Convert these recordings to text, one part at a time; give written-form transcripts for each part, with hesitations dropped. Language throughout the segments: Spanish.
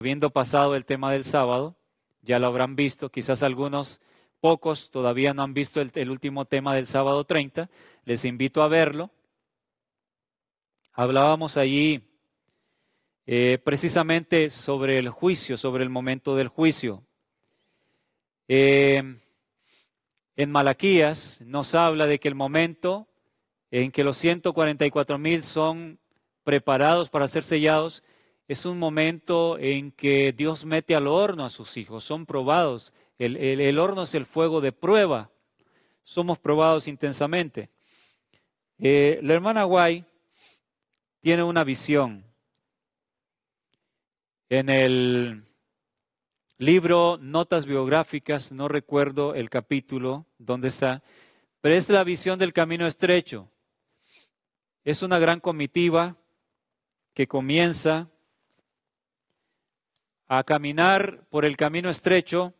Habiendo pasado el tema del sábado, ya lo habrán visto, quizás pocos todavía no han visto el último tema del sábado 30, les invito a verlo. Hablábamos allí precisamente sobre el juicio, sobre el momento del juicio. En Malaquías nos habla de que el momento en que los 144,000 son preparados para ser sellados, es un momento en que Dios mete al horno a sus hijos, son probados. El horno es el fuego de prueba, somos probados intensamente. La hermana White tiene una visión. En el libro Notas Biográficas, no recuerdo el capítulo donde está, pero es la visión del camino estrecho. Es una gran comitiva que comienza a caminar por el camino estrecho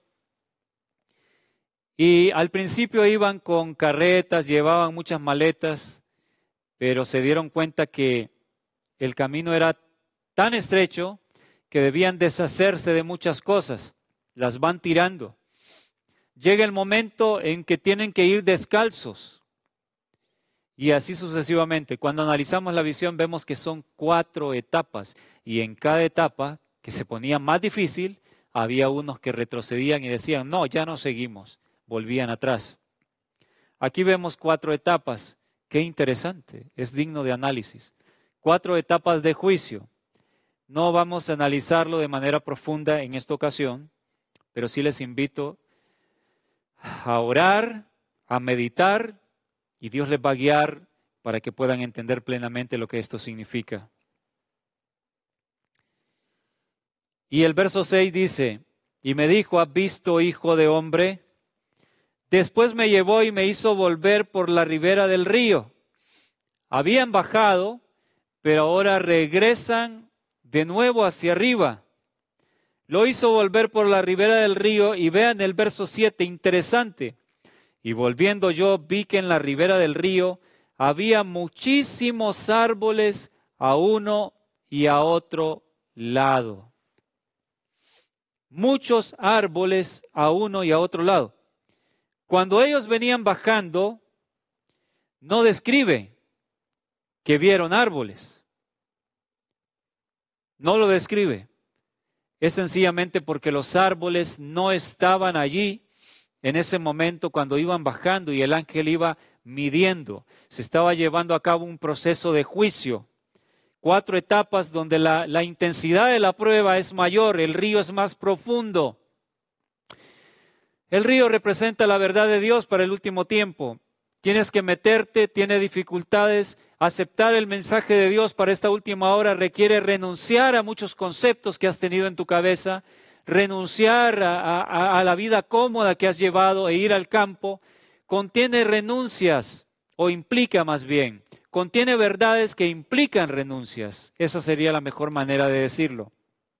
y al principio iban con carretas, llevaban muchas maletas, pero se dieron cuenta que el camino era tan estrecho que debían deshacerse de muchas cosas, las van tirando. Llega el momento en que tienen que ir descalzos y así sucesivamente. Cuando analizamos la visión vemos que son 4 etapas y en cada etapa que se ponía más difícil, había unos que retrocedían y decían, no, ya no seguimos, volvían atrás. Aquí vemos 4 etapas, qué interesante, es digno de análisis. 4 etapas de juicio. No vamos a analizarlo de manera profunda en esta ocasión, pero sí les invito a orar, a meditar, y Dios les va a guiar para que puedan entender plenamente lo que esto significa. Y el verso 6 dice, y me dijo, ¿has visto, hijo de hombre? Después me llevó y me hizo volver por la ribera del río. Habían bajado, pero ahora regresan de nuevo hacia arriba. Lo hizo volver por la ribera del río y vean el verso 7, interesante. Y volviendo yo vi que en la ribera del río había muchísimos árboles a uno y a otro lado. Muchos árboles a uno y a otro lado. Cuando ellos venían bajando, no describe que vieron árboles. No lo describe. Es sencillamente porque los árboles no estaban allí en ese momento cuando iban bajando y el ángel iba midiendo. Se estaba llevando a cabo un proceso de juicio. 4 etapas donde la intensidad de la prueba es mayor, el río es más profundo. El río representa la verdad de Dios para el último tiempo. Tienes que meterte, tiene dificultades. Aceptar el mensaje de Dios para esta última hora requiere renunciar a muchos conceptos que has tenido en tu cabeza, renunciar a la vida cómoda que has llevado e ir al campo. Contiene renuncias, o implica más bien. Contiene verdades que implican renuncias. Esa sería la mejor manera de decirlo.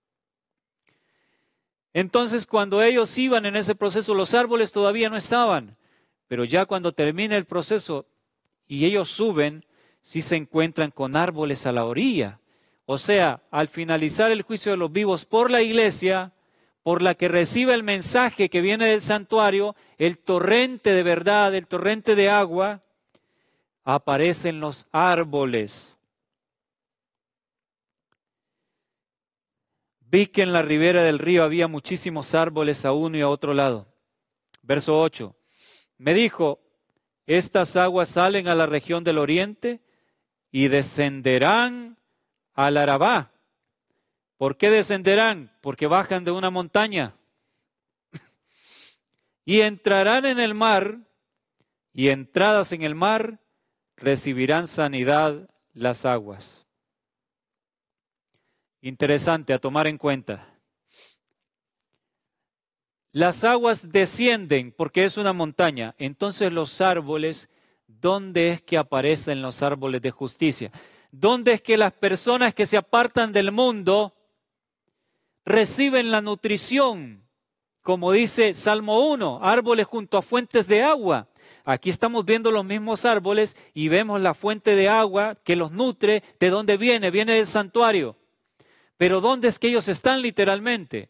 Entonces, cuando ellos iban en ese proceso, los árboles todavía no estaban. Pero ya cuando termina el proceso y ellos suben, sí se encuentran con árboles a la orilla. O sea, al finalizar el juicio de los vivos por la iglesia, por la que recibe el mensaje que viene del santuario, el torrente de verdad, el torrente de agua, aparecen los árboles. Vi que en la ribera del río había muchísimos árboles a uno y a otro lado. Verso 8. Me dijo, estas aguas salen a la región del oriente y descenderán al Arabá. ¿Por qué descenderán? Porque bajan de una montaña. Y entrarán en el mar, y entradas en el mar, recibirán sanidad las aguas. Interesante a tomar en cuenta. Las aguas descienden porque es una montaña. Entonces los árboles, ¿dónde es que aparecen los árboles de justicia? ¿Dónde es que las personas que se apartan del mundo reciben la nutrición? Como dice Salmo 1, árboles junto a fuentes de agua. Aquí estamos viendo los mismos árboles y vemos la fuente de agua que los nutre. ¿De dónde viene? Viene del santuario. Pero ¿dónde es que ellos están literalmente?